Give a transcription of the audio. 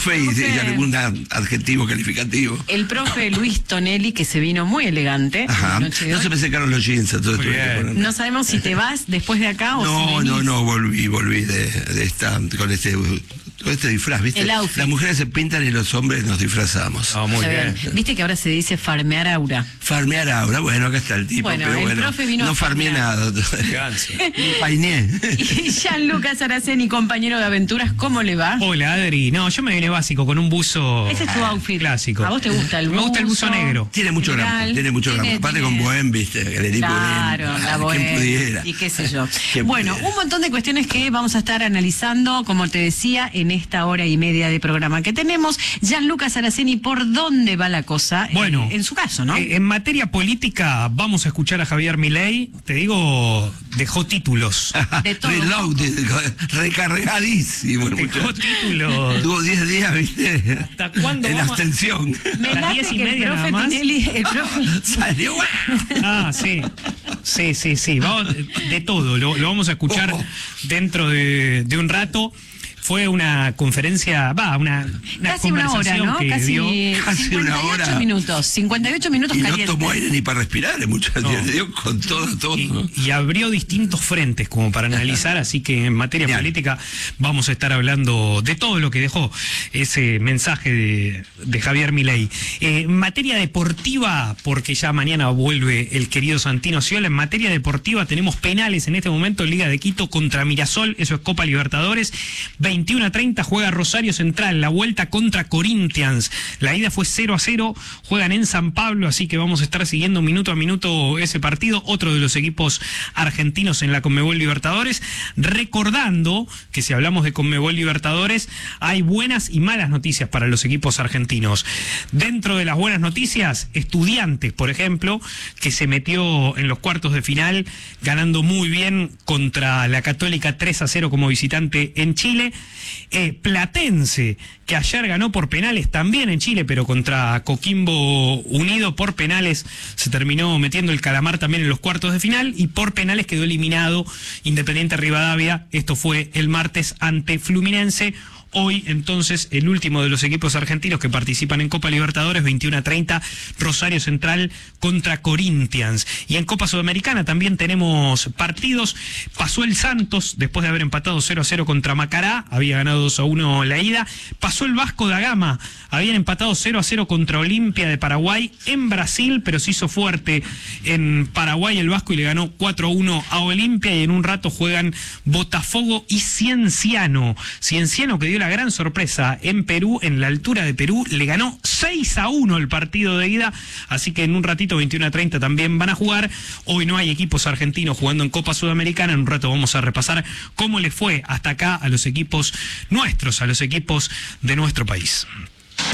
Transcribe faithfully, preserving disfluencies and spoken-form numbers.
profe y, profe, y algún adjetivo calificativo. El profe Luis Tonelli, que se vino muy elegante. Ajá. La noche de No hoy. se me secaron los jeans. Todo esto. No sabemos si te vas después de acá o No, si venís. no, no, volví, volví de, de esta, con este, con este disfraz, ¿viste? El outfit. Las mujeres se pintan y los hombres nos disfrazamos. Oh, muy Está bien. bien. Viste que ahora se dice farmear aura. Farmear ahora, bueno, acá está el tipo, Bueno, pero el bueno, profe vino no a farmeé farmear. nada. Ganso. Painé. Y Gianluca Saraceni, compañero de aventuras, ¿cómo le va? Hola, Adri. No, yo me vine básico con un buzo Ese es tu outfit. clásico. ¿A vos te gusta el buzo? Me gusta el buzo negro. Tiene mucho Legal. grampo, tiene mucho Tiene- grampo. Aparte tiene- con Bohem, viste, que le di Claro, Bohem. la Ah, Bohem, ¿quién pudiera? y qué sé yo. ¿Quién Bueno, pudiera? un montón de cuestiones que vamos a estar analizando, como te decía, en esta hora y media de programa que tenemos. Gianluca Saraceni, ¿por dónde va la cosa? Bueno, Eh, en su caso, ¿no? Eh, en materia política, vamos a escuchar a Javier Milei. Te digo, dejó títulos. De todo. Reloaded, recargadísimo. el Dejó muchacho. títulos. Tuvo diez días, viste, ¿Hasta cuándo en vamos? abstención. Me las late diez y que el media profe nada más. Tinelli, el profe... Salió. Ah, sí. Sí, sí, sí. Vamos, de todo. Lo, lo vamos a escuchar Oh. dentro de, de un rato. Fue una conferencia, va, una, una Casi una hora, conversación ¿no? que Casi, dio. Casi una cincuenta y ocho hora. minutos. cincuenta y ocho minutos Y no calientes. tomó aire ni para respirar, el muchacho. No. Le dio con todo, todo. Y, y abrió distintos frentes como para analizar, así que en materia Genial. política vamos a estar hablando de todo lo que dejó ese mensaje de, de Javier Milei. Eh, en materia deportiva, porque ya mañana vuelve el querido Santino Ciola, en materia deportiva tenemos penales en este momento en Liga de Quito contra Mirasol, eso es Copa Libertadores, veintiuno a treinta juega Rosario Central, la vuelta contra Corinthians, la ida fue cero a cero, juegan en San Pablo, así que vamos a estar siguiendo minuto a minuto ese partido, otro de los equipos argentinos en la Conmebol Libertadores, recordando que si hablamos de Conmebol Libertadores, hay buenas y malas noticias para los equipos argentinos. Dentro de las buenas noticias, Estudiantes, por ejemplo, que se metió en los cuartos de final, ganando muy bien contra la Católica tres a cero como visitante en Chile. Eh, Platense, que ayer ganó por penales también en Chile, pero contra Coquimbo Unido por penales se terminó metiendo el calamar también en los cuartos de final y por penales quedó eliminado Independiente Rivadavia. Esto fue el martes ante Fluminense. Hoy, entonces, el último de los equipos argentinos que participan en Copa Libertadores, veintiuno a treinta, Rosario Central contra Corinthians. Y en Copa Sudamericana también tenemos partidos. Pasó el Santos, después de haber empatado cero a cero contra Macará, había ganado dos a uno la ida. Pasó el Vasco da Gama, habían empatado cero a cero contra Olimpia de Paraguay en Brasil, pero se hizo fuerte en Paraguay el Vasco y le ganó cuatro a uno a Olimpia. Y en un rato juegan Botafogo y Cienciano. Cienciano, que dio la gran sorpresa en Perú, en la altura de Perú, le ganó seis a uno el partido de ida, así que en un ratito, veintiuno a treinta, también van a jugar. Hoy no hay equipos argentinos jugando en Copa Sudamericana, en un rato vamos a repasar cómo le fue hasta acá a los equipos nuestros, a los equipos de nuestro país.